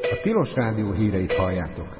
A Tilos Rádió híreit halljátok.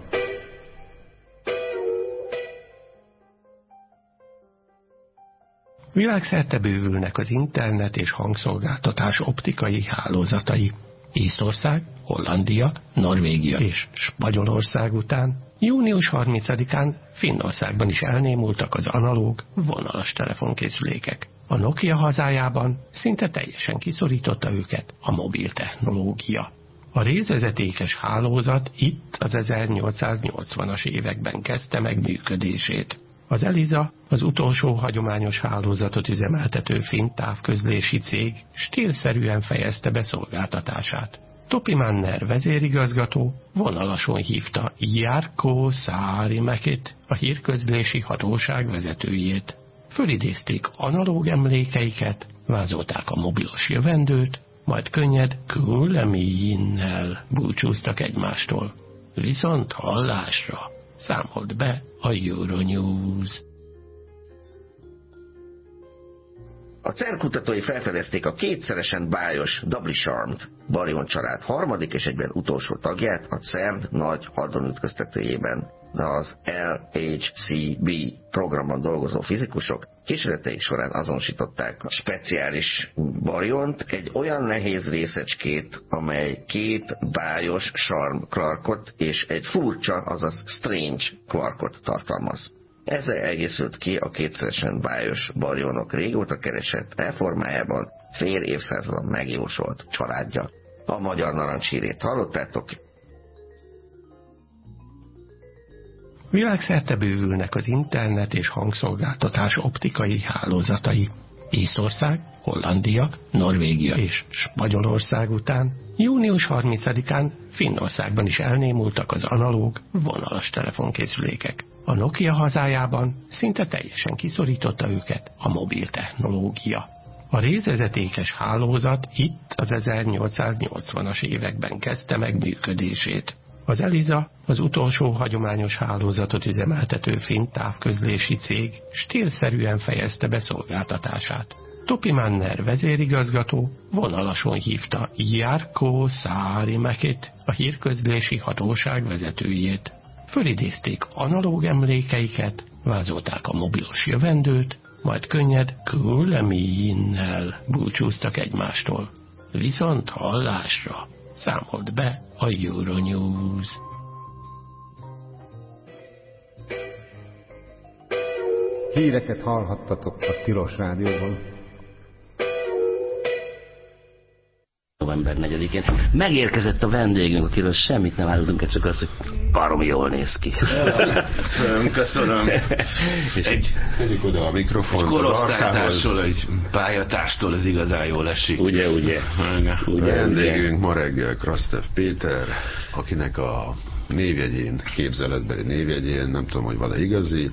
Világszerte bővülnek az internet és hangszolgáltatás optikai hálózatai. Észtország, Hollandia, Norvégia és Spanyolország után június 30-án Finnországban is elnémultak az analóg, vonalas telefonkészülékek. A Nokia hazájában szinte teljesen kiszorította őket a mobil technológia. A részvezetékes hálózat itt az 1880-as években kezdte meg működését. Az Elisa, az utolsó hagyományos hálózatot üzemeltető finn távközlési cég stílszerűen fejezte be szolgáltatását. Topi Manner vezérigazgató vonalason hívta Jarkko Saarimäkit, a hírközlési hatóság vezetőjét. Fölidézték analóg emlékeiket, vázolták a mobilos jövendőt, majd könnyed kuuleminen búcsúztak egymástól. Viszont hallásra számolt be a Euronews. A CERN kutatói felfedezték a kétszeresen bájos Doubly Charmed baryon család harmadik és egyben utolsó tagját a CERN nagy hadronütköztetőjében. De az LHCb programban dolgozó fizikusok kísérleteik során azonosították a speciális baryont, egy olyan nehéz részecskét, amely két bájos Charm quarkot és egy furcsa, azaz strange quarkot tartalmaz. Ezzel egészült ki a kétszeresen bájos baryonok régóta keresett elformájában fél évszázadon megjósolt családja. A magyar narancshírét hallottátok? Világszerte bővülnek az internet és hangszolgáltatás optikai hálózatai. Észtország, Hollandia, Norvégia és Spanyolország után június 30-án Finnországban is elnémultak az analóg, vonalas telefonkészülékek. A Nokia hazájában szinte teljesen kiszorította őket a mobil technológia. A részvezetékes hálózat itt az 1880-as években kezdte meg működését. Az Elisa, az utolsó hagyományos hálózatot üzemeltető finn távközlési cég stílszerűen fejezte be szolgáltatását. Topi Manner vezérigazgató vonalason hívta Jarkko Saarimäkit, a hírközlési hatóság vezetőjét. Fölidézték analóg emlékeiket, vázolták a mobilos jövendőt, majd könnyed kuuleminen búcsúztak egymástól. Viszont hallásra számolt be a Euronews. Híreket hallhattatok a Tilos Rádióban. November 4-én megérkezett a vendégünk, akiről semmit nem árultunk, csak azt, hogy baromi jól néz ki. Köszönöm. És tegyük oda a mikrofont. Egy korosztálytárstól, egy pályatárstól ez igazán jól esik. Ugye. A vendégünk ma reggel Krastev Péter, akinek a névjegyén, képzeletbeli névjegyén, nem tudom, hogy van-e igazi,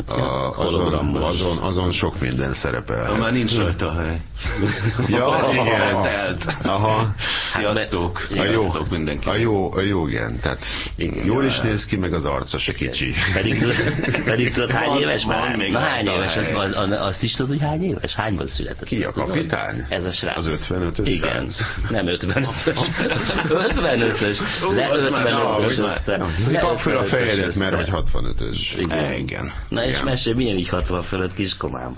azon sok minden szerepel. Már nincs rajta a hely. Ja, eltelt. Aha. Sziasztok. Sziasztok mindenki. A jó igen. Tehát jól is néz ki, meg az arca se kicsi. Pedig tudod, hány éves már? Még hány éves? Azt is tudod, hogy hány éves? Hányban született? Ki a kapitány? Ez a srác. Az 55-ös igen. Nem 55-ös. 55-ös. Le 55-ös. Kap fel a fejedet, mert hogy 65-ös. Igen. Na és mesélj, milyen így 60 fölött kiskomám?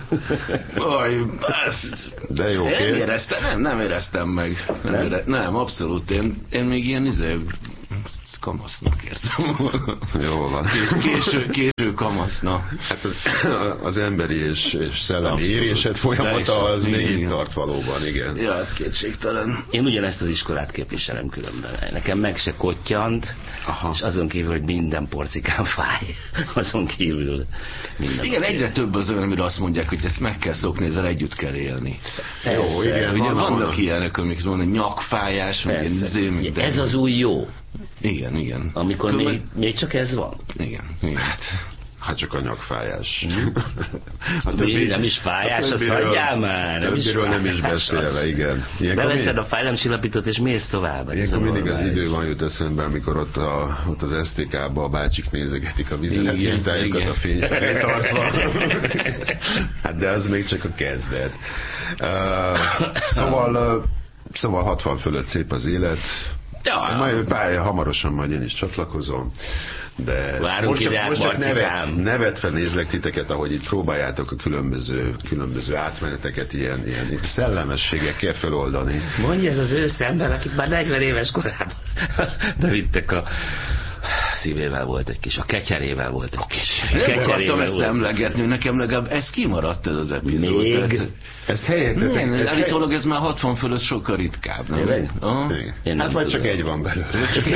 De jó, nem éreztem meg. Nem, abszolút. Én még ilyen kamasznak értem. Jó van. Késő kamasznak. Hát az emberi és szellemi érésed folyamata az még itt tart valóban, igen. Ja, ez kétségtelen. Én ugyanezt az iskolát képviselem különben. Nekem meg se kottyant, és azon kívül, hogy minden porcikán fáj. Azon kívül minden. Igen, egyre több az olyan, amire azt mondják, hogy ezt meg kell szokni, ezzel együtt kell élni. Jó, igen. Ugye vannak ilyenek, amik mondnak, nyakfájás, meg ez az új jó. Igen. Amikor még csak ez van. Igen. Hát csak a nyakfájás. Nem is fájás, azt hagyjál már. Többiről nem is beszélve, igen. Beveszed a fájdalomcsillapítót és mész tovább. Ilyenkor mindig az idő van jut eszembe, amikor ott az STK-ba a bácsik nézegetik a vizeletmintájukat a fény felé tartva. Hát de az még csak a kezdet. Szóval 60 fölött szép az élet. Ja, majd hamarosan majd én is csatlakozom. De várunk most csak nevetve nézlek titeket, ahogy itt próbáljátok a különböző átmeneteket ilyen szellemességekkel feloldani. Mondja ez az ősz ember, akit már 40 éves korában de vittek a szívével volt egy kis, a ketyerével volt egy kis. Nem akartam ezt emlegetni, nekem legalább ez kimaradt ez az epizód. Még? Ezt helyettetek? Állítólag ez már 60 fölött sokkal ritkább. Hát vagy csak egy van belőle.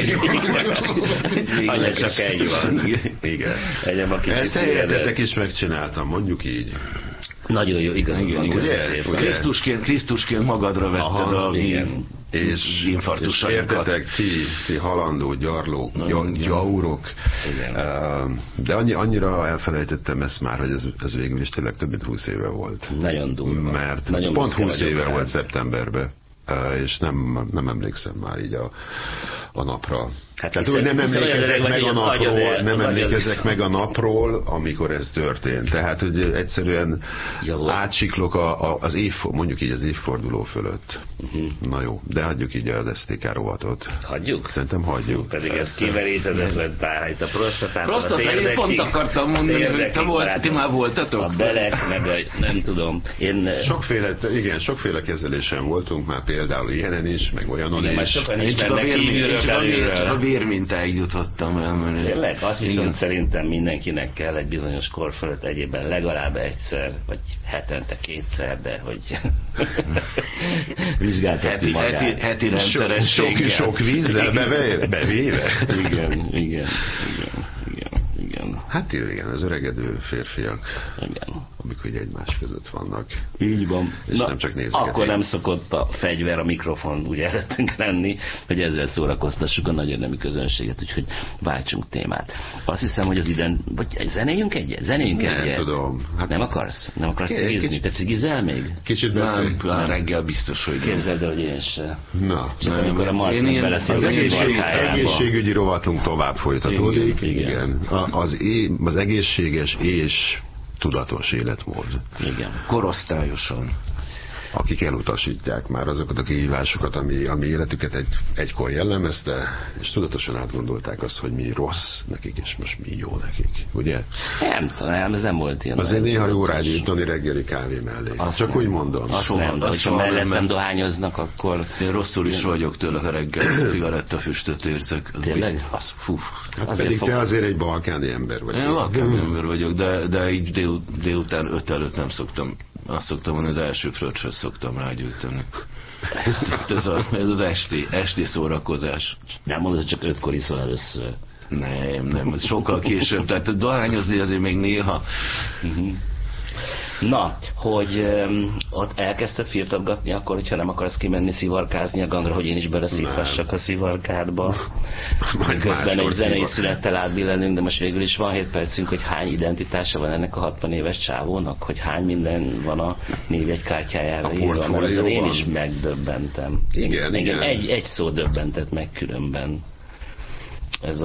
Anya csak egy van. Igen. Ezt helyettetek is megcsináltam, mondjuk így. Nagyon jó, igazán. Krisztusként magadra vetted a és értetek, ti halandó gyarlók, gyaurok. De annyira elfelejtettem ezt már, hogy ez végül is tényleg több mint 20 éve volt. Nagyon durva. Mert nagyon pont 20 éve volt szeptemberben, és nem emlékszem már így a napra. Hát tehát nem emlékezek meg a napról, amikor ez történt. Tehát, hogy egyszerűen átsiklok mondjuk így az évforduló fölött. Na jó, de hagyjuk így az STK rovatot. Hagyjuk? Szerintem hagyjuk. Pedig ez kimeríthetetlen tájt. A prostatától, én pont akartam mondani, hogy ti már voltatok? A belek, meg nem tudom. Sokféle kezelésen voltunk már, például ilyenen is, meg olyanon is. Én csak a vérmintáig jutottam el. Tényleg? Azt viszont szerintem mindenkinek kell egy bizonyos kor fölött egyébben legalább egyszer, vagy hetente kétszer, de hogy vizsgáltatni magát. Heti rendszerességgel. Sok vízzel bevéve. Igen. Hát igen, az öregedő férfiak, igen. amikor egymás között vannak. Így van. És nem csak nézegetik. Akkor nem szokott a fegyver, a mikrofon ugye előttünk lenni, hogy ezzel szórakoztassuk a nagy nemű közönséget, úgyhogy váltsunk témát. Azt hiszem, hogy az idén, vagy zenéljünk egyet? Nem tudom. Hát nem akarsz? Nem akarsz cigizni? Te cigizel még? Kicsit beszélj. Reggel biztos, hogy képzeld el, hogy én se. Na. Csak amikor a Martin beleszél az egészségügyi rovatunk tovább folytatódik. Igen. Az egészséges és tudatos életmód. Igen. Korosztályosan. Akik elutasítják már azokat a kihívásokat, ami életüket egykor jellemezte, és tudatosan átgondolták azt, hogy mi rossz nekik, és most mi jó nekik. Ugye? Nem, ez nem volt ilyen. Azért néha jó rágyújtani reggeli kávé mellé. Csak úgy mondom. Ha mellettem dohányoznak, akkor... Én rosszul is vagyok tőle, ha reggel cigarettafüstöt érzek. Tényleg? Hát pedig te azért egy balkáni ember vagy. Én balkáni ember vagyok, de így délután 5 előtt nem szoktam. Azt szoktam mondani, az első fröccsöt szoktam rágyújtani. Ez az esti szórakozás. Nem mondod, csak 5-kor iszol először. Nem, ez sokkal később. Tehát dohányozni azért még néha. Na, hogy ott elkezdted firtatgatni akkor, hogyha nem akarsz kimenni szivarkázni a gangra, hogy én is beleszívhassak a szivarkádba. Közben egy zenei szünettel átbillenünk, de most végül is van 7 percünk, hogy hány identitása van ennek a 60 éves csávónak, hogy hány minden van a névjegykártyájára írva, mert ezen én is megdöbbentem. Igen. Egy szó döbbentett meg különben. Ez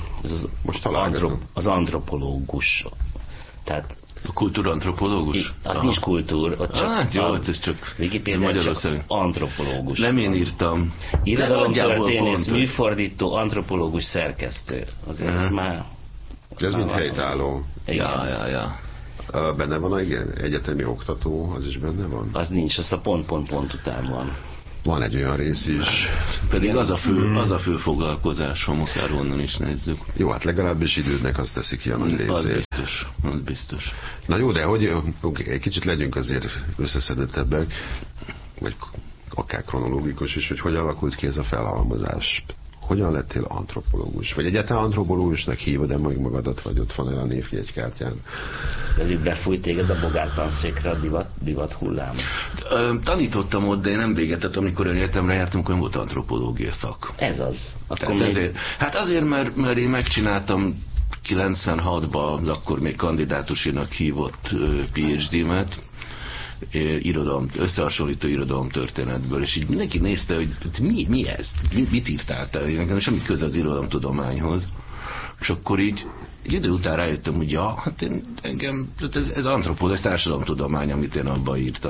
az antropológus. Tehát a kultúrantropológus? Az nincs kultúr, ott csak ez csak Wikipedia csak antropológus. Nem én írtam. Irodalomtörténész, műfordító, antropológus, szerkesztő. Azért már... Ez mind helytálló. Ja. Benne van egyetemi oktató, az is benne van? Az nincs, az a pont után van. Van egy olyan rész is. Pedig az a fő foglalkozás, ha akár onnan is nézzük. Jó, hát legalábbis idődnek azt teszik ki a nagy részét. Az biztos. Na jó, de hogy egy kicsit legyünk azért összeszedettebbek, vagy akár kronológikus is, hogy alakult ki ez a felhalmozás. Hogyan lettél antropológus? Vagy egyáltalán antropológusnak hívod-e meg magadat, vagy ott van olyan névjegykártyán? Ez így befújt téged a bogártanszékre a divat hullám? Tanítottam ott, de én nem végetett, amikor egyetemre jártam, akkor nem volt antropológia szak. Ez az. Azért, mert én megcsináltam 96-ban, akkor még kandidátusinak hívott PhD-met, összehasonlító irodalomtörténetből, és így mindenki nézte, hogy mi ez? Mit írtál te? Nekem semmi köze az irodalomtudományhoz. És akkor így egy idő után rájöttem, hogy engem, ez antropológia, ez társadalomtudomány, amit én abban írtam.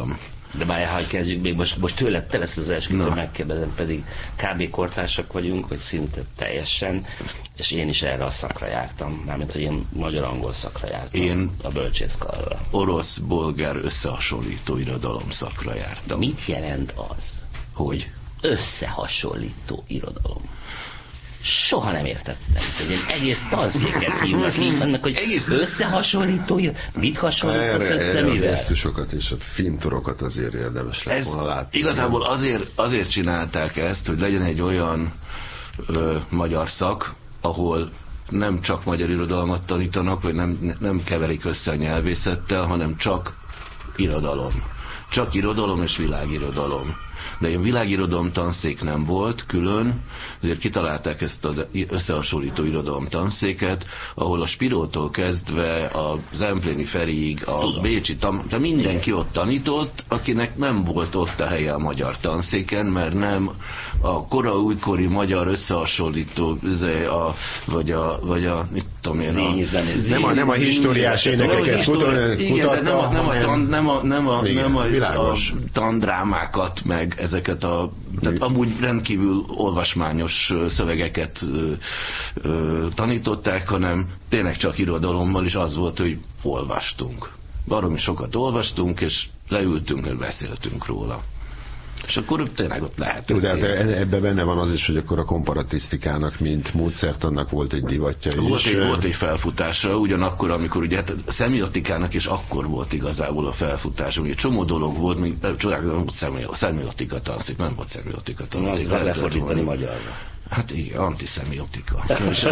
De már ha kezdjük még, most tőled te lesz az első, hogy megkérdezem, pedig kb. Kortársak vagyunk, vagy szinte teljesen, és én is erre a szakra jártam, mármint, hogy én magyar-angol szakra jártam, én a bölcsészkarra. Orosz-bolgár összehasonlító irodalom szakra jártam. Mit jelent az, hogy összehasonlító irodalom? Soha nem értettem, hogy egy egész tanszéket hívnak így annak, hogy egész összehasonlító, mit hasonlítasz össze, mivel? A gesztusokat és a filmtorokat azért érdemes lett volna látni. Igazából azért csinálták ezt, hogy legyen egy olyan magyar szak, ahol nem csak magyar irodalmat tanítanak, vagy nem keverik össze a nyelvészettel, hanem csak irodalom. Csak irodalom és világirodalom. De ilyen világirodalom tanszék nem volt külön, ezért kitalálták ezt az összehasonlító irodalom tanszéket, ahol a Spirótól kezdve a Zempléni Feriig, a Bécsi de mindenki ott tanított, akinek nem volt ott a helye a magyar tanszéken, mert nem a újkori magyar összehasonlító vagy a mit tudom én, nem a históriás énekeket kutatta, nem a tandrámákat, meg ezeket tehát amúgy rendkívül olvasmányos szövegeket tanították, hanem tényleg csak irodalommal, és az volt, hogy olvastunk. Baromi sokat olvastunk, és leültünk, és beszéltünk róla. És akkor tényleg ott lehet. De ebben benne van az is, hogy akkor a komparatisztikának, mint módszertannak volt egy divatja is. Volt egy felfutása, ugyanakkor, amikor ugye a szemiotikának is akkor volt igazából a felfutása. Ugye csomó dolog volt, még szemiotika tanszék, nem volt szemiotika tanszék. Lefordítani magyarra. Hát igen, antiszemiotika.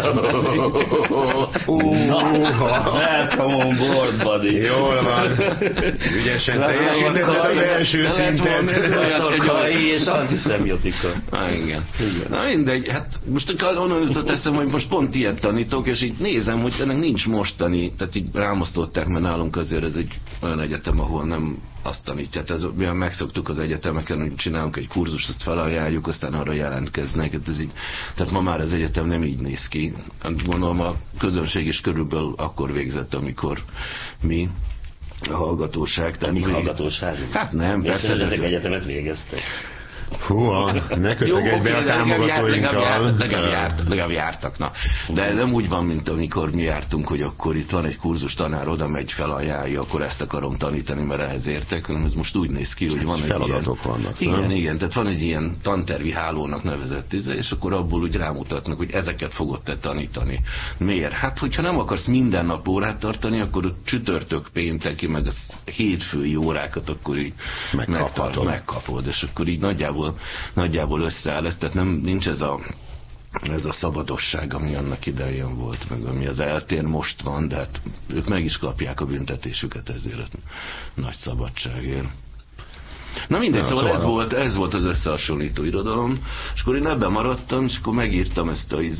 Welcome on board, buddy. Jól van. Ügyesen teljesítetted az első szintet. És antiszemiotika. Igen. Na mindegy, hát most onnan jutott eszem, hogy most pont ilyet tanítok, és így nézem, hogy ennek nincs mostani, tehát így rámosztották, mert nálunk azért ez egy olyan egyetem, ahol nem azt tanítja. Tehát mi megszoktuk az egyetemeken, hogy csinálunk egy kurzust, azt felajánljuk, aztán arra jelentkeznek. Tehát ma már az egyetem nem így néz ki. Gondolom a közönség is körülbelül akkor végzett, amikor mi, a hallgatóság. Tehát mi hallgatóság? Hát nem, persze. Ezek egyetemet végeztek. Húha, ne kötök egybe a támogatóinkkal. Legalább jártak, na. De nem úgy van, mint amikor mi jártunk, hogy akkor itt van egy kurzus tanár, oda megy, felajánlja, akkor ezt akarom tanítani, mert ehhez értek, hanem ez most úgy néz ki, hogy van egy feladatok ilyen, vannak. Igen, tehát van egy ilyen tantervi hálónak nevezett, és akkor abból úgy rámutatnak, hogy ezeket fogod te tanítani. Miért? Hát, hogyha nem akarsz minden nap órát tartani, akkor a csütörtök, pénteki, meg a hétfői órákat akkor így megkapod, és akkor így nagyjából összeáll ez, tehát nincs ez a szabadosság, ami annak idején volt, meg ami az eltén most van, de hát ők meg is kapják a büntetésüket ezért a nagy szabadságért. Na mindegy, szóval ez volt az összehasonlító irodalom, és akkor én ebben maradtam, és akkor megírtam ezt a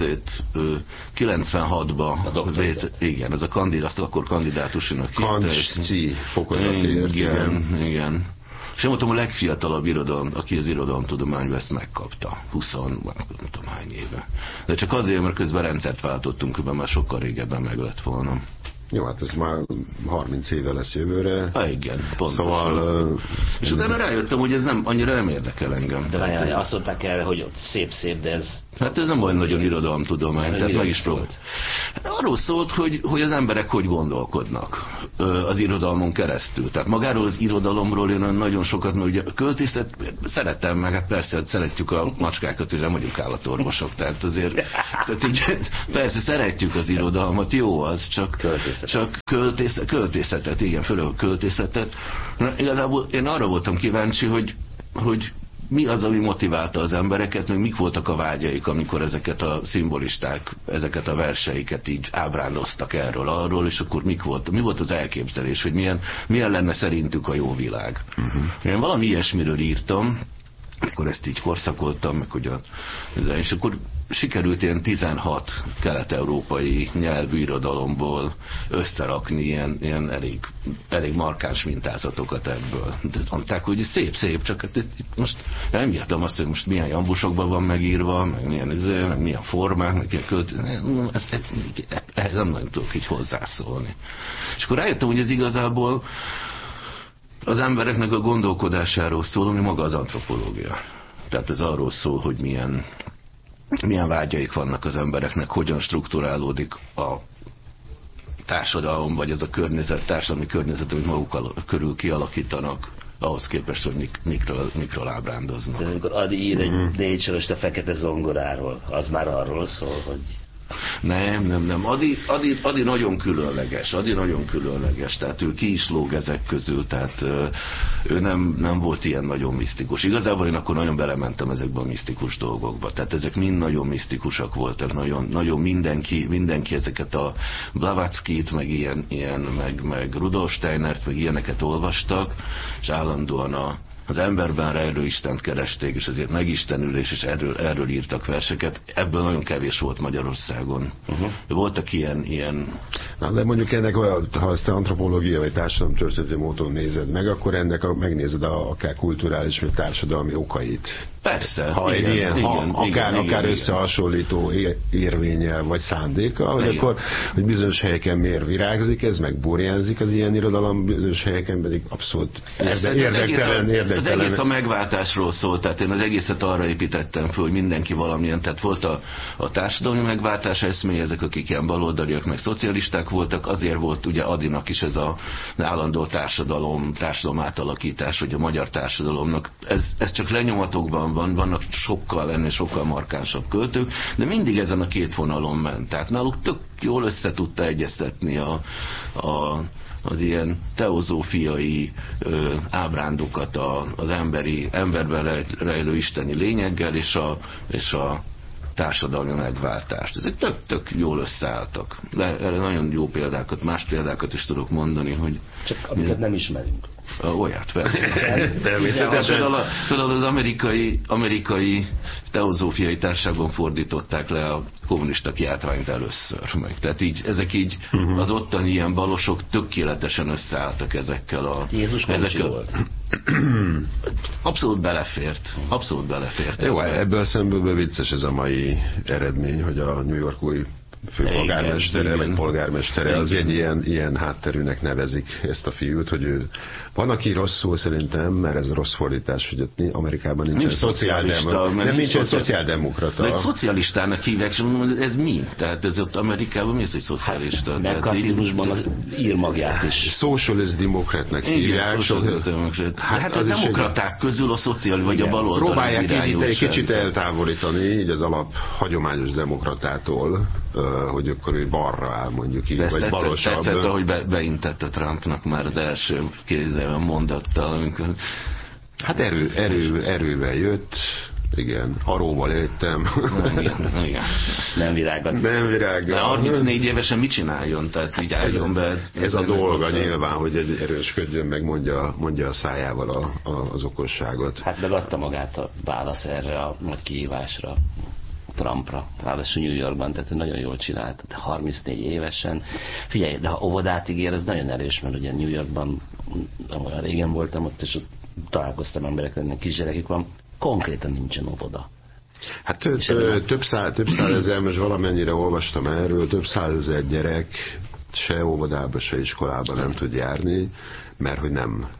96-ba, igen, ez a akkor kandidátusinak Kancsci fokozatért. Igen. És én voltam a legfiatalabb aki az irodalomtudományban ezt megkapta. 20, nem tudom hány éve. De csak azért, mert közben rendszert váltottunk, hogy már sokkal régebben meg lett volna. Jó, hát ez már 30 éve lesz jövőre. Igen, pontosan. Szóval, és utána rájöttem, hogy ez annyira nem érdekel engem. De várjál, azt mondták erre, hogy szép, de ez... Hát ez nem olyan nagyon irodalomtudomány, tehát meg is próbált. Hát arról szólt, hogy az emberek hogy gondolkodnak az irodalmon keresztül. Tehát magáról az irodalomról én nagyon sokat, mert ugye a költészet szeretem, meg hát persze szeretjük a macskákat, és nem vagyunk állatorvosok, tehát azért tehát így, persze szeretjük az irodalmat, jó az, csak költészetet, igen, főleg a költészetet. Na, igazából én arra voltam kíváncsi, hogy mi az, ami motiválta az embereket, meg mik voltak a vágyaik, amikor ezeket a szimbolisták, ezeket a verseiket így ábrándoztak arról, és akkor mi volt az elképzelés, hogy milyen lenne szerintük a jó világ. Én valami ilyesmiről írtam, akkor ezt így korszakoltam, meg hogy és akkor sikerült ilyen 16 kelet-európai nyelvű irodalomból összerakni ilyen elég markáns mintázatokat ebből. De mondták, hogy szép, csak hát itt most nem írtam azt, hogy most milyen jambusokban van megírva, meg milyen formák, meg milyen ehhez nem nagyon tudok így hozzászólni. És akkor rájöttem, hogy ez igazából az embereknek a gondolkodásáról szól, ami maga az antropológia. Tehát ez arról szól, hogy milyen vágyaik vannak az embereknek, hogyan strukturálódik a társadalom, vagy az a társadalmi környezet, amit maguk körül kialakítanak, ahhoz képest, hogy mikről ábrándoznak. De amikor Adi ír egy négysoros a fekete zongoráról, az már arról szól, hogy... Nem. Adi nagyon különleges, tehát ő ki is lóg ezek közül, tehát ő nem volt ilyen nagyon misztikus. Igazából én akkor nagyon belementem ezekbe a misztikus dolgokba, tehát ezek mind nagyon misztikusak voltak, nagyon mindenki ezeket a Blavatskyt, meg ilyen meg Rudolf Steinert, meg ilyeneket olvastak, és állandóan az emberben rejlő Istent keresték, és azért megistenülés, és erről írtak verseket. Ebből nagyon kevés volt Magyarországon. Voltak ilyen... Na, de mondjuk ennek, ha ezt a antropológia vagy társadalomtörténeti módon nézed meg, akkor ennek megnézed akár kulturális vagy társadalmi okait. Persze. Ha egy ilyen, akár összehasonlító érvénnyel vagy szándéka, hogy akkor, hogy bizonyos helyeken miért virágzik ez, meg burjánzik az ilyen irodalom, bizonyos helyeken pedig abszolút érdektelen. Az egész a megváltásról szólt, tehát én az egészet arra építettem föl, hogy mindenki valamilyen, tehát volt a társadalmi megváltás eszméje, ezek akik ilyen baloldaliak, meg szocialisták voltak, azért volt ugye Adinak is ez az állandó társadalom átalakítás, hogy a magyar társadalomnak, ez csak lenyomatokban vannak sokkal markánsabb költők, de mindig ezen a két vonalon ment, tehát náluk tök jól össze tudta egyeztetni az ilyen teozófiai ábrándokat az emberben rejlő isteni lényeggel és a társadalmi megváltást. Ezek tök jól összeálltak. De erre nagyon jó példákat, más példákat is tudok mondani, hogy... Csak amiket nem ismerünk. Olyat, persze. Például az amerikai teozófiai társaságban fordították le a kommunista kiáltványt először meg. Tehát ezek az ottani ilyen balosok tökéletesen összeálltak ezekkel a... Jézus ezekkel volt. Abszolút belefért. Jó, ebből a szemből vicces ez a mai eredmény, hogy a New York új főpolgármestere, vagy polgármestere, az egy ilyen hátterűnek nevezik ezt a fiút, hogy ő van, aki rosszul szerintem, mert ez a rossz fordítás, hogy ott Amerikában nincsen szociáldemokrata. Meg szocialistának hívják, és mondom, hogy ez mi? Tehát ez ott Amerikában mi ez egy szocialista? Megkartizmusban az ír magját is. Socialist demokratnak hívják. Hát a demokraták közül a szociális vagy a baloldali próbálják egy kicsit eltávolítani így az alap hagyományos demokratától, hogy akkor ő balra áll, mondjuk így, vagy balosabb. Tetszett, ahogy beintette Trumpnak már az első mondattal, amikor... Hát erővel jött, igen, aróval jöttem. Igen. Nem virággat. De 34 évesen mit csináljon? Tehát így álljon be. Ez a dolga nyilván, hogy erősködjön, meg mondja a szájával az okosságot. Hát megadta magát a válasz erre a nagy kihívásra. Trumpra, ráadásul New Yorkban, tehát nagyon jól csinált, 34 évesen. Figyelj, de ha óvodát ígér, ez nagyon erős, mert ugye New Yorkban, olyan régen voltam ott, és ott találkoztam emberekkel, ennek kisgyerekük van, konkrétan nincsen óvoda. Hát több százezer, most valamennyire olvastam erről, több százezer gyerek se óvodába, se iskolába nem tud járni, mert hogy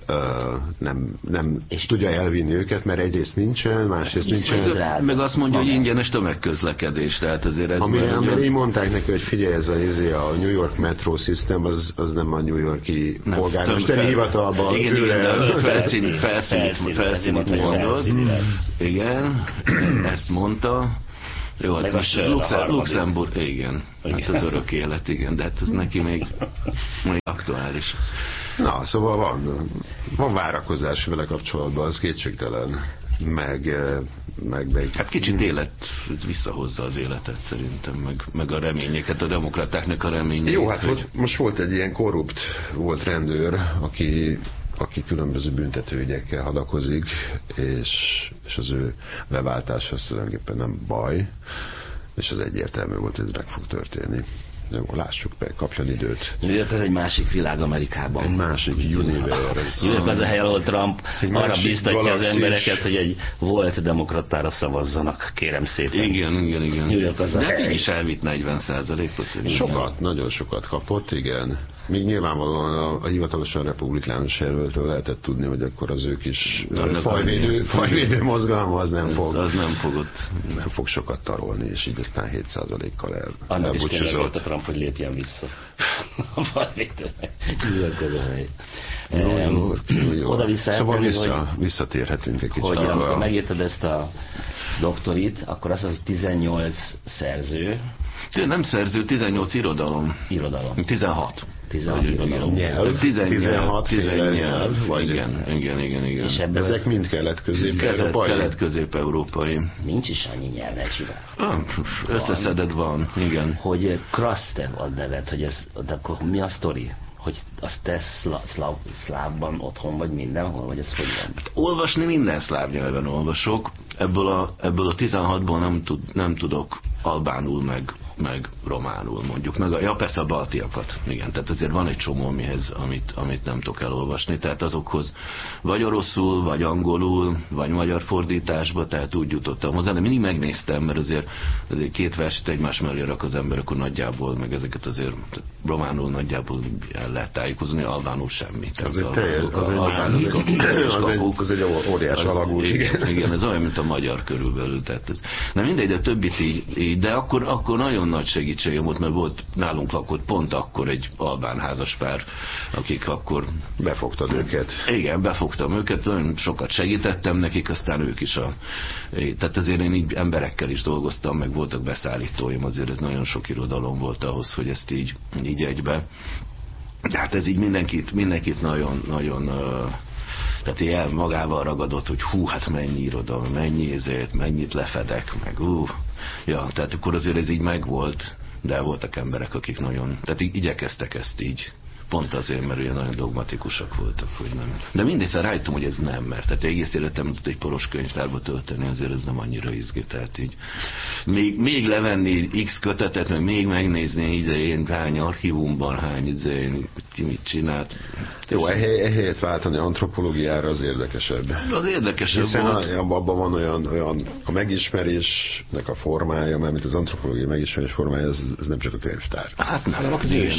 nem tudja elvinni őket, mert egyrészt nincsen, másrészt nincsen. Meg azt mondja, hogy ingyenes tömegközlekedés, tehát azért ez... Amire így mondták neki, hogy figyelj, ez a New York Metro System, az nem a New Yorki polgármesteri hivatalban. Igen, felszínit mondod. Igen, ezt mondta. Jó, hát Luxemburg, igen. Hát az örök élet, igen, de hát ez neki még aktuális. Na, szóval van várakozás vele kapcsolatban, az kétségtelen. Hát kicsit visszahozza az életet szerintem, meg a reményeket, a demokratáknak a reményeket. Jó, hát most volt egy ilyen korrupt volt rendőr, aki különböző büntetőügyekkel hadakozik, és az ő leváltása az tulajdonképpen nem baj, és az egyértelmű volt, hogy ez meg fog történni. Jó, lássuk be, kapjon időt. New York az egy másik világ Amerikában. Egy másik universe. New York az a hely, ahol Trump arra biztatja az embereket, hogy egy volt demokratára szavazzanak, kérem szépen. Igen. New York az a de hely. így is elvitt 40%-ot. Sokat, nagyon sokat kapott, igen. Még nyilvánvalóan a hivatalosan republikánus jelöltől lehetett tudni, hogy akkor az ők is fajvédő mozgalma az nem fog sokat tarolni, és így aztán 7%-kal annak is kéne volt a elbúcsúzott. Trump, hogy lépjen vissza. A fajvédőnek. New York az a hely. Jó. Oda Szóval visszatérhetünk egy kicsit. hogy amikor megírtad ezt a doktorit, akkor az, hogy 18 szerző. Nem szerző, 18 irodalom. 16 irodalom. Nyelv, 16 nyelv. Igen. És ebből Ezek mind kelet-közép-európai. Kelet-közép-európai. nincs is annyi nyelvet csinál. Összeszedett van, igen. Hogy Krastev ad nevet, hogy ez, de akkor mi a sztori? Hogy azt te szlávban otthon vagy mindenhol, vagy ez hogy van? Olvasni minden szláv nyelven olvasok. Ebből a 16-ból nem tudok albánul meg románul mondjuk, persze a baltiakat, igen, tehát azért van egy csomó, amit nem tudok elolvasni, tehát azokhoz vagy oroszul, vagy angolul, vagy magyar fordításba, tehát úgy jutottam hozzá, de mindig megnéztem, mert azért két verset egymás mellé rak az ember, akkor nagyjából, meg ezeket azért románul nagyjából el lehet tájékozni, albánul semmi. Az egy óriás alagút. Igen, ez olyan, mint a magyar körülbelül, tehát ez. Nem mindegy, de többit így, de akkor nagyon nagy segítségem volt, mert nálunk lakott pont akkor egy albán házaspár, akik akkor... Befogtad őket. Igen, befogtam őket, nagyon sokat segítettem nekik, aztán ők is tehát azért én így emberekkel is dolgoztam, meg voltak beszállítóim, azért ez nagyon sok irodalom volt ahhoz, hogy ezt így egybe. De hát ez így mindenkit nagyon tehát ilyen magával ragadott, hogy hát mennyi irodalom, mennyit lefedek, meg tehát akkor azért ez így megvolt, de voltak emberek, akik nagyon, tehát igyekeztek ezt így, pont azért, mert olyan nagyon dogmatikusak voltak, hogy nem. De mindészen rájöttem, hogy ez nem, mert tehát egész életem egy poros könyvtárba tölteni, azért ez nem annyira izgi, tehát így még levenni X kötetet, meg még megnézni idején hány archívumban, mit csinált. Jó, ehelyett váltani antropológiára az érdekesebb. Az érdekesebb hiszen volt. Abban van olyan a megismerésnek a formája, mert az antropológiai megismerés formája, ez nem csak a könyvtár. Hát nem,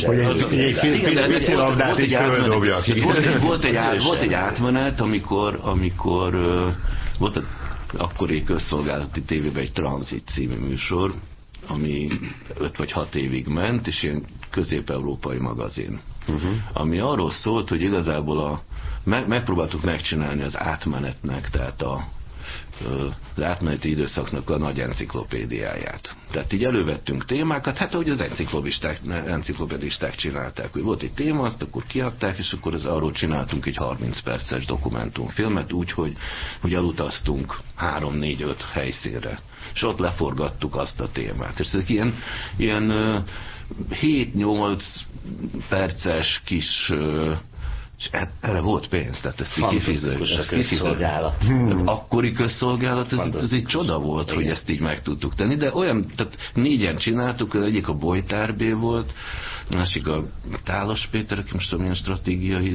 volt egy átmenet, amikor volt akkori közszolgálati tévében egy Tranzit című műsor, ami 5 vagy 6 évig ment, és ilyen közép-európai magazin. Ami arról szólt, hogy igazából megpróbáltuk megcsinálni az átmenetnek, tehát az átmeneti időszaknak a nagy enciklopédiáját. Tehát így elővettünk témákat, hát ahogy az enciklopedisták csinálták, hogy volt egy téma, azt akkor kiadták, és akkor arról csináltunk egy 30 perces dokumentumfilmet, úgyhogy elutaztunk 3-4-5 helyszínre, és ott leforgattuk azt a témát. És ezek ilyen 7-8 perces kis és erre volt pénz, tehát ezt közszolgálat. Akkori közszolgálat, ez egy csoda volt, igen, hogy ezt így meg tudtuk tenni, de olyan, tehát 4-en csináltuk, az egyik a Bojtár B volt, a másik a Tálas Péter, aki most milyen stratégiai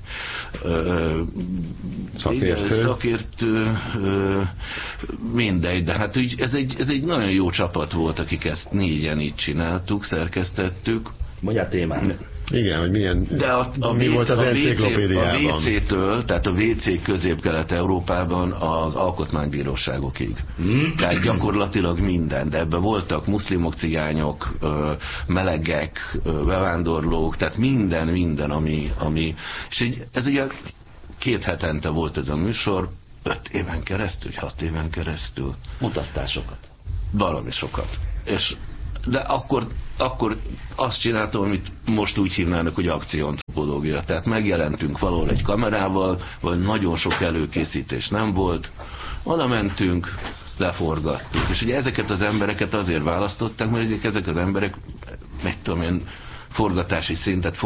szakértő, mindegy, de hát úgy, ez egy nagyon jó csapat volt, akik ezt 4-en így csináltuk, szerkesztettük. Mondjál témát. Igen, hogy mi volt az enciklopédiában. A WC-től, tehát a WC Közép-Kelet-Európában az alkotmánybíróságokig. Tehát gyakorlatilag minden, de ebben voltak muszlimok, cigányok, melegek, bevándorlók, tehát minden, ami és ez ugye 2 hetente volt ez a műsor, 5 éven keresztül, 6 éven keresztül. Utaztásokat. Valami sokat. De akkor azt csináltam, amit most úgy hívnának, hogy akcióantropológia. Tehát megjelentünk valahol egy kamerával, vagy nagyon sok előkészítés nem volt, oda mentünk, leforgattuk. És ugye ezeket az embereket azért választották, mert ezek az emberek, meg tudom én, forgatási szintet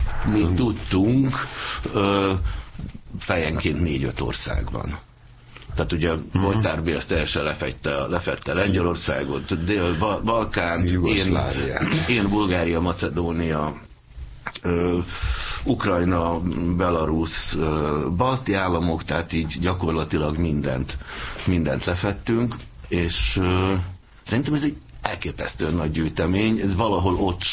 mi tudtunk fejenként 4-5 országban. Tehát ugye Vojtár Bél teljesen lefette Lengyelországot, Balkán, én Bulgária, Macedónia, Ukrajna, Belarus, balti államok, tehát így gyakorlatilag mindent lefettünk, és szerintem ez egy elképesztően nagy gyűjtemény, ez valahol ott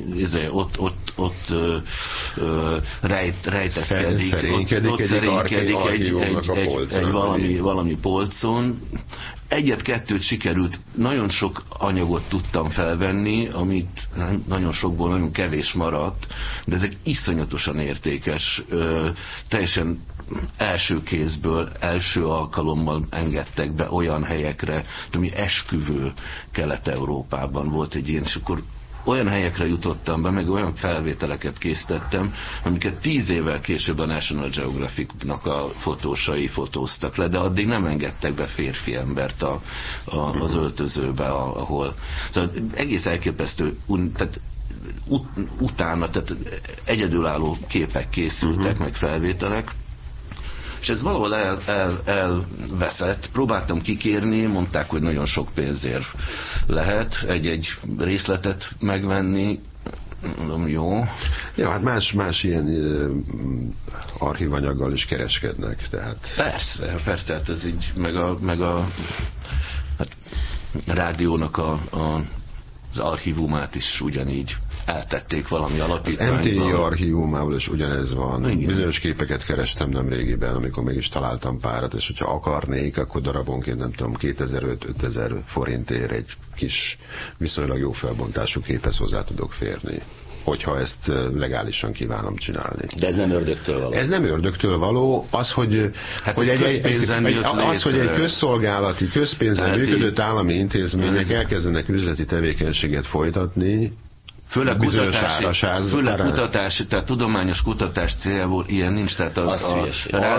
rejtezkedik, ott szerénykedik egy valami polcon. Egyet-kettőt sikerült, nagyon sok anyagot tudtam felvenni, amit nagyon sokból nagyon kevés maradt, de ezek iszonyatosan értékes, teljesen első kézből, első alkalommal engedtek be olyan helyekre, ami esküvő Kelet-Európában volt egy ilyen, és akkor olyan helyekre jutottam be, meg olyan felvételeket készítettem, amiket 10 évvel később a National Geographic-nak a fotósai fotóztak le, de addig nem engedtek be férfi embert az öltözőbe, ahol. Szóval egész elképesztő, tehát utána, tehát egyedülálló képek készültek, meg felvételek, és ez valahol elveszett. Próbáltam kikérni, mondták, hogy nagyon sok pénzért lehet egy részletet megvenni. Mondom, jó. Ja, hát más ilyen archívanyaggal is kereskednek, tehát. Persze, tehát ez így, meg a hát, rádiónak az archívumát is ugyanígy eltették valami alapítványba. Az MTI archívumával is ugyanez van. Igen. Bizonyos képeket kerestem nem régiben, amikor mégis találtam párat, és hogyha akarnék, akkor darabonként nem tudom, 2005-5000 forintért egy kis, viszonylag jó felbontású képhez hozzá tudok férni, hogyha ezt legálisan kívánom csinálni. De ez nem ördögtől való. Ez nem ördögtől való, az, hogy, hát hogy egy közszolgálati, közpénzen működött állami intézmények elkezdenek üzleti tevékenységet folytatni, Főleg kutatási, tehát tudományos kutatás céljából ilyen nincs, tehát a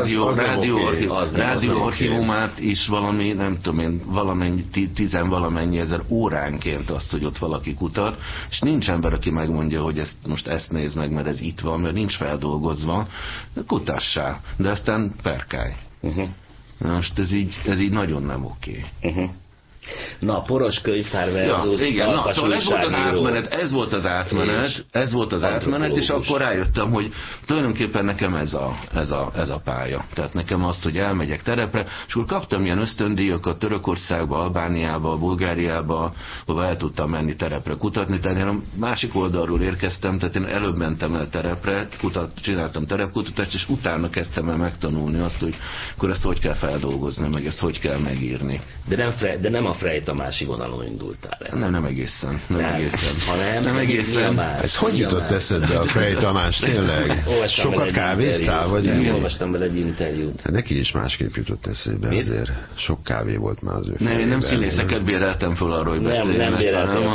rádióarchívumát is valami, nem tudom én, valamennyi ezer óránként azt, hogy ott valaki kutat, és nincs ember, aki megmondja, hogy ezt nézd meg, mert ez itt van, mert nincs feldolgozva, kutassál, de aztán perkálj. Most ez így nagyon nem oké. Na, poros könyvtár versus szóval ez volt az átmenet, és akkor rájöttem, hogy tulajdonképpen nekem ez a pálya. Tehát nekem az, hogy elmegyek terepre, és akkor kaptam ilyen ösztöndíjakat Törökországba, Albániába, Bulgáriába, ahol el tudtam menni terepre kutatni, tehát én a másik oldalról érkeztem, tehát én előbb mentem el terepre, csináltam terepkutatást, és utána kezdtem el megtanulni azt, hogy akkor ezt hogy kell feldolgozni, meg ezt hogy kell megírni. De nem a Frey Tamási vonalon indultál el. Nem egészen. Nem egészen. Ez hogy jutott eszedbe a Frey Tamás, tényleg? Sokat kávéztál? Olvastam vele egy interjút. Neki is másképp jutott eszébe azért. Sok kávé volt már az ő fejében. Én nem színészeket béreltem föl arról, hogy beszéljenek,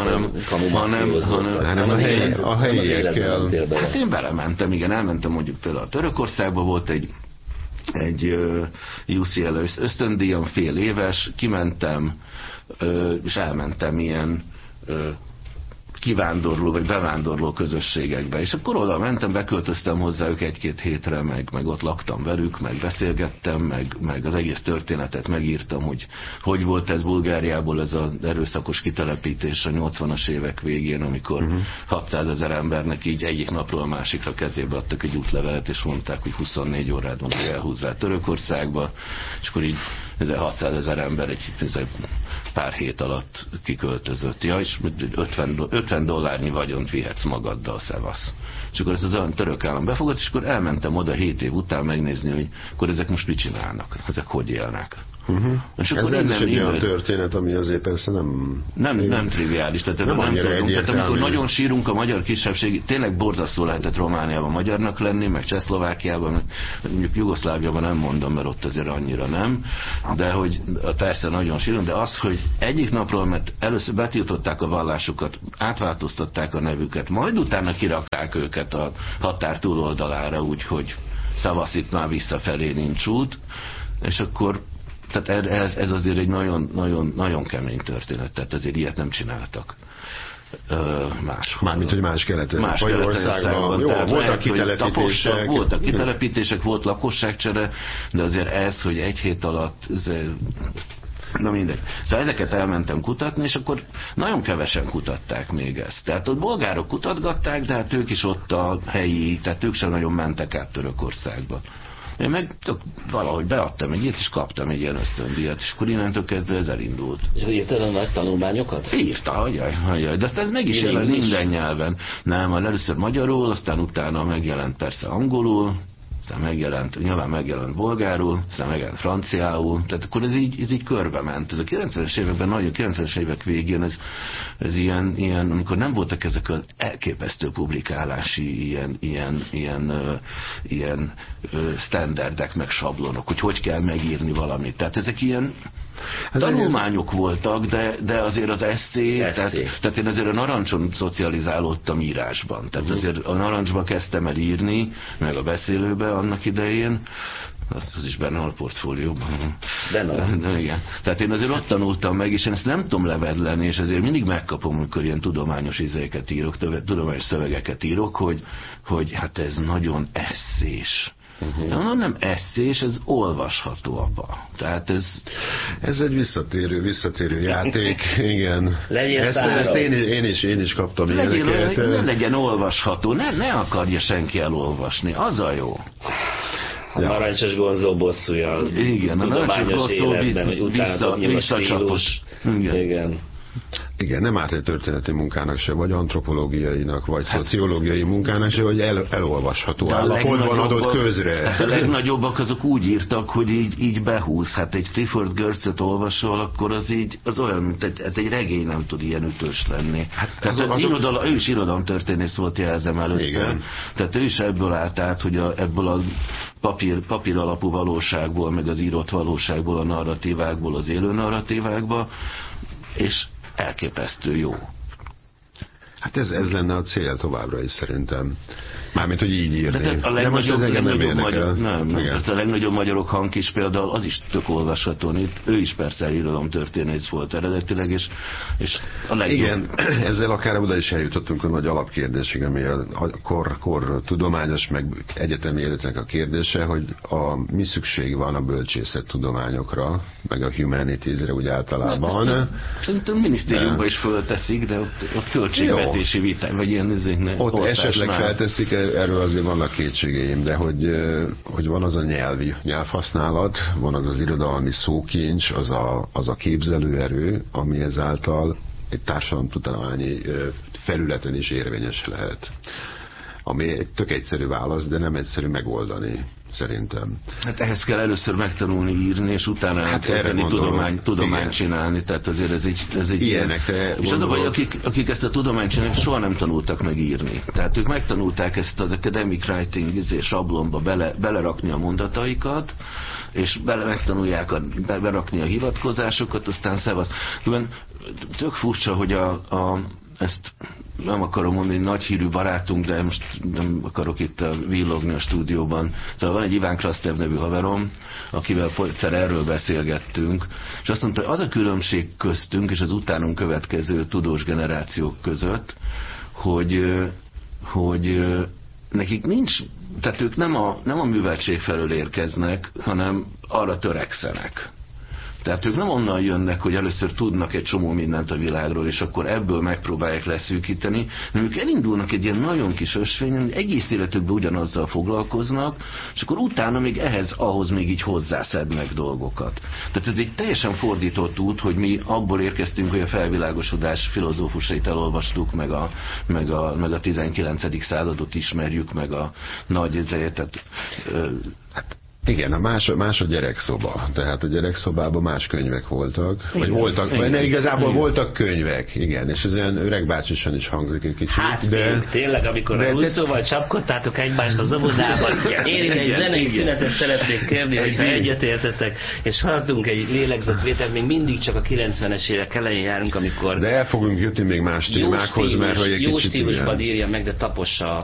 hanem a helyiekkel. Hát én belementem, igen, elmentem mondjuk például a Törökországba volt egy UCL ösztöndíjam, fél éves, kimentem, és elmentem ilyen kivándorló vagy bevándorló közösségekbe, és akkor oda mentem, beköltöztem hozzájuk 1-2 hétre, meg ott laktam velük, meg beszélgettem, meg az egész történetet megírtam, hogy volt ez Bulgáriából ez az erőszakos kitelepítés a 80-as évek végén, amikor 600 000 embernek így egyik napról a másikra kezébe adtak egy útlevelet, és mondták, hogy 24 órát van, hogy elhúzzál Törökországba, és akkor így 600 000 ember egy pár hét alatt kiköltözött. Ja, és $50 vagyont vihetsz magaddal, szevasz. És akkor ezt az olyan török állam befogott, és akkor elmentem oda 7 év után megnézni, hogy akkor ezek most mit csinálnak, ezek hogy élnek. Ez is egy olyan történet, ami azért persze nem triviális, tehát nem tudunk. Tehát amikor nagyon sírunk a magyar kisebbség, tényleg borzasztó lehetett Romániában magyarnak lenni, meg Csehszlovákiában, mondjuk Jugoszláviában nem mondom, mert ott azért annyira nem, de hogy persze nagyon sírunk, de az, hogy egyik napról, mert először betiltották a vallásukat, átváltoztatták a nevüket, majd utána kirakták őket a határ túloldalára, úgyhogy szavasz, itt már visszafelé nincs út, és akkor tehát ez azért egy nagyon, nagyon, nagyon kemény történet, tehát azért ilyet nem csináltak. máshol. Mármint, hogy más országban. Jó, voltak kitelepítések. Voltak kitelepítések, volt lakosságcsere, de azért ez, hogy egy hét alatt... Na mindegy. Szóval ezeket elmentem kutatni, és akkor nagyon kevesen kutatták még ezt. Tehát ott bolgárok kutatgatták, de hát ők is ott a helyi, tehát ők sem nagyon mentek át Törökországba. Én meg valahogy beadtam egy ilyet, és kaptam egy ilyen ösztöndíjat, és akkor innentől kezdve ez elindult. És írtad a nagy tanulmányokat? Írta, hagyjaj. De aztán ez meg is jelent minden nyelven. Nem, először magyarul, aztán utána megjelent persze angolul, aztán nyilván megjelent bolgárul, aztán megjelent franciául, tehát akkor ez így körbe ment. Ez a 90-es években, nagyon 90-es évek végén ez ilyen, amikor nem voltak ezek az elképesztő publikálási ilyen standardek meg sablonok, hogy kell megírni valamit. Tehát ezek ilyen tanulmányok voltak, de azért az esszé, tehát én azért a Narancson szocializálódtam írásban. Tehát azért a Narancsba kezdtem el írni, meg a Beszélőbe annak idején, az is benne a portfólióban. De igen. Tehát én azért ott tanultam meg, és én ezt nem tudom levedleni, és ezért mindig megkapom, amikor ilyen tudományos izéket írok, tudományos szövegeket írok, hogy hát ez nagyon esszés. Nem esszés, ez olvasható abba. Tehát ez egy visszatérő játék, igen. Ezt én is kaptam ilyeneket. Ne legyen olvasható, ne akarja senki elolvasni, az a jó. A narancsos Gonzó bosszúja. Igen, a narancsos Gonzó visszacsapos. Igen. Igen, nem árt egy történeti munkának se, vagy antropológiainak, vagy szociológiai munkának se, hogy elolvasható állapotban adott közre. Hát a legnagyobbak azok úgy írtak, hogy így behúz. Hát egy Clifford Geertzet olvasol, akkor az olyan, mint egy regény nem tud ilyen ütős lenni. Hát ő is irodalomtörténész volt, jelzem előtte. Igen. Tehát ő is ebből állt át, hogy ebből a papír alapú valóságból, meg az írott valóságból, a narratívákból, az élő narratívákba, és elképesztő jó. Hát ez lenne a cél továbbra is szerintem. Mármint, hogy így írni. De most ez engem nem érdekel. A legnagyobb magyarok hang is például az is tök olvasható. Ő is persze irodalomtörténész volt eredetileg, és a legjobb. Igen, ezzel akár oda is eljutottunk a nagy alapkérdésig, ami a kor tudományos, meg egyetemi életnek a kérdése, hogy mi szükség van a bölcsészettudományokra, meg a humanitiesre úgy általában. Szerintem minisztériumban is fölteszik, de ott költségvetési viták, vagy ilyen ott esetleg felteszik, erről azért vannak kétségeim, de hogy van az a nyelvhasználat, van az irodalmi szókincs, az a képzelőerő, ami ezáltal egy társadalomtudományi felületen is érvényes lehet. Ami egy tök egyszerű válasz, de nem egyszerű megoldani, szerintem. Hát ehhez kell először megtanulni írni, és utána elkezdeni tudományt csinálni, tehát azért ez egy ilyenek. És az a baj, akik ezt a tudományt csinálják, soha nem tanultak meg írni. Tehát ők megtanulták ezt az academic writing sablonba belerakni a mondataikat, és megtanulják berakni a hivatkozásokat, aztán szevasz. Tök furcsa, hogy ezt nem akarom mondani, nagy hírű barátunk, de most nem akarok itt villogni a stúdióban. Szóval van egy Iván Krastev nevű haverom, akivel egyszer erről beszélgettünk, és azt mondta, hogy az a különbség köztünk és az utánunk következő tudós generációk között, hogy nekik nincs, tehát ők nem a műveltség felől érkeznek, hanem arra törekszenek. Tehát ők nem onnan jönnek, hogy először tudnak egy csomó mindent a világról, és akkor ebből megpróbálják leszűkíteni, hanem ők elindulnak egy ilyen nagyon kis ösvényen, hogy egész életükben ugyanazzal foglalkoznak, és akkor utána még ahhoz még így hozzászednek dolgokat. Tehát ez egy teljesen fordított út, hogy mi abból érkeztünk, hogy a felvilágosodás filozófusait elolvastuk, meg a 19. századot ismerjük, meg a nagy ezeket. Igen, más a gyerekszoba. Tehát a gyerekszobában más könyvek voltak. Vagy voltak, vagy nem, igazából voltak könyvek. Igen, és ez olyan öregbácsisan is hangzik egy kicsit. Hát tényleg, amikor a Russzóval csapkodtátok egymást az óvodában, én is egy zenei szünetet szeretnék kérni, hogyha egyetértetek, és haladunk egy lélegzetvételt, még mindig csak a 90-es évek elején járunk, amikor... De el fogunk jutni még más témákhoz, mert hogy egy jó kicsit... stílusban írja meg, de tapossa